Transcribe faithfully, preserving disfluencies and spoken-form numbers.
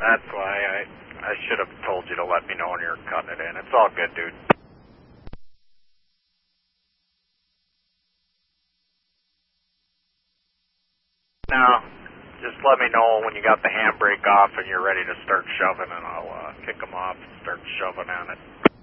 That's why I, I should have told you to let me know when you're cutting it in. It's all good, dude. Now, just let me know when you got the handbrake off and you're ready to start shoving, and I'll uh, kick them off and start shoving on it.